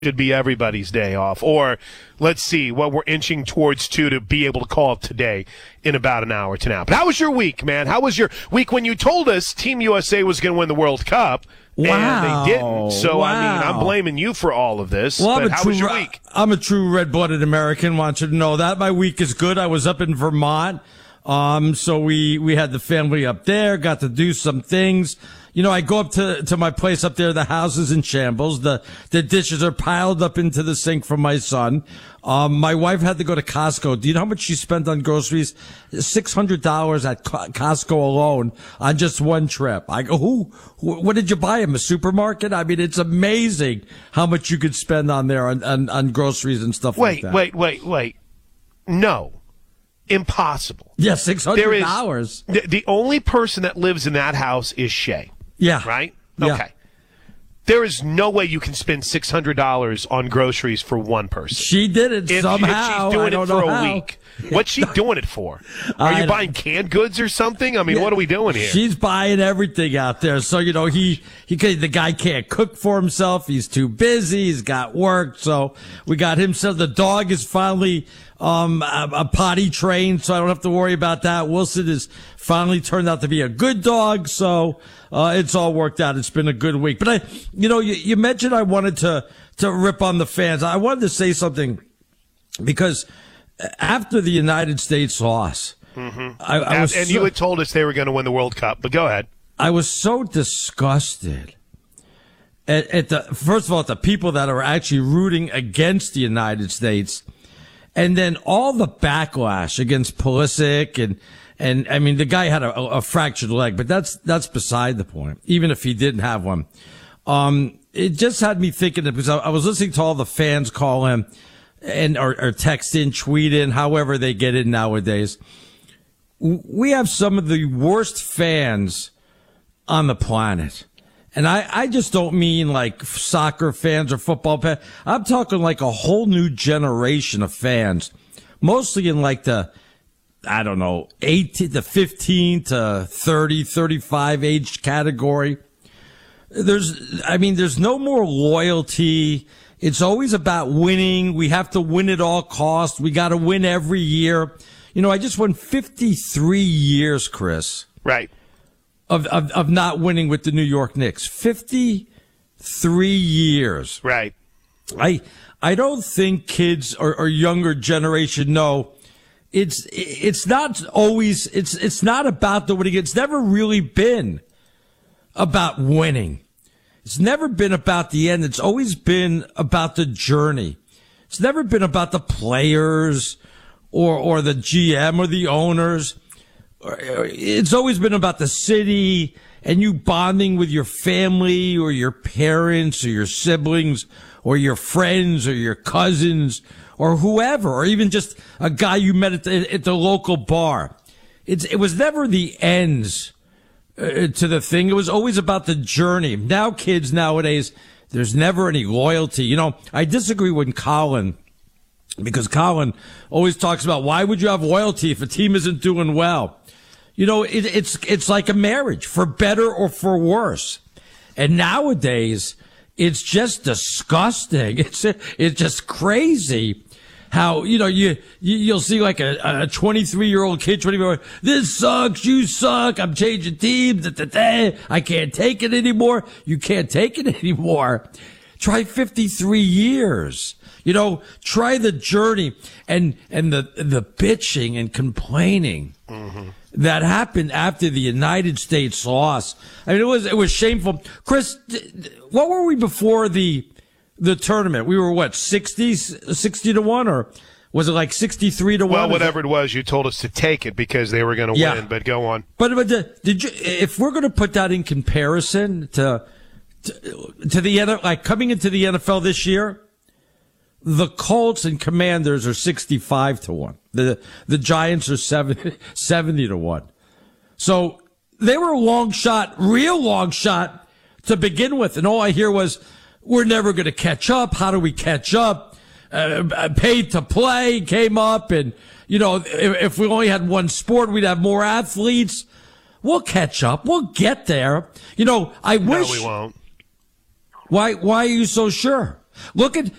should be everybody's day off. Or let's see what we're inching towards to be able to call it today in about an hour to now. But how was your week, man? How was your week when you told us Team USA was going to win the World Cup? Wow. And they didn't. So, wow. I mean, I'm blaming you for all of this. Well, but how was your week? I'm a true red-blooded American. Want you to know that. My week is good. I was up in Vermont. So we had the family up there, got to do some things. You know, I go up to my place up there. The house is in shambles. The dishes are piled up into the sink from my son. My wife had to go to Costco. Do you know how much she spent on groceries? $600 at Costco alone on just one trip. I go, what did you buy him? A supermarket? I mean, it's amazing how much you could spend on there on groceries and stuff like that. Wait. No. Impossible. Yeah, $600. The only person that lives in that house is Shay. Yeah. Right? Yeah. Okay. There is no way you can spend $600 on groceries for one person. She did it somehow. If she's doing it for a week. What's she doing it for? Are you buying canned goods or something? I mean, what are we doing here? She's buying everything out there. So, you know, the guy can't cook for himself. He's too busy. He's got work. So we got him. So the dog is finally a potty trained, so I don't have to worry about that. Wilson has finally turned out to be a good dog, so it's all worked out. It's been a good week. But you mentioned I wanted to rip on the fans. I wanted to say something because after the United States loss, you had told us they were going to win the World Cup, but go ahead. I was so disgusted at first of all, at the people that are actually rooting against the United States. And then all the backlash against Pulisic and I mean, the guy had a fractured leg, but that's beside the point, even if he didn't have one. It just had me thinking because I was listening to all the fans call him or text in, tweet in, however they get in nowadays. We have some of the worst fans on the planet. And I just don't mean like soccer fans or football fans. I'm talking like a whole new generation of fans, mostly in like the, 18 to 15 to 30, 35 age category. There's no more loyalty. It's always about winning. We have to win at all costs. We got to win every year. You know, I just won 53 years, Chris. Right. Of not winning with the New York Knicks. 53 years. Right. I don't think kids or younger generation know it's not always it's not about the winning. It's never really been about winning. It's never been about the end. It's always been about the journey. It's never been about the players or the GM or the owners. It's always been about the city and you bonding with your family or your parents or your siblings or your friends or your cousins or whoever, or even just a guy you met at the local bar. It was never the ends to the thing. It was always about the journey. Now kids nowadays, there's never any loyalty. You know, I disagree with Colin because Colin always talks about why would you have loyalty if a team isn't doing well? You know, it's like a marriage, for better or for worse. And nowadays, it's just disgusting. It's just crazy how, you know, you'll see like a 23-year-old kid, 24, this sucks, you suck, I'm changing teams, I can't take it anymore. You can't take it anymore. Try 53 years. You know, try the journey and the bitching and complaining. Mm-hmm. That happened after the United States loss. I mean, it was shameful. Chris, what were we before the tournament? We were what, 60 to 1, or was it like 63 to 1? Well, whatever it was, you told us to take it because they were going to win, but go on. But did you, if we're going to put that in comparison to the like coming into the NFL this year, the Colts and Commanders are 65 to 1. The Giants are 70 to 1. So they were a long shot, real long shot to begin with. And all I hear was, we're never going to catch up. How do we catch up? Paid to play came up. And, you know, if we only had one sport, we'd have more athletes. We'll catch up. We'll get there. You know, I wish. No, we won't. Why are you so sure? Look at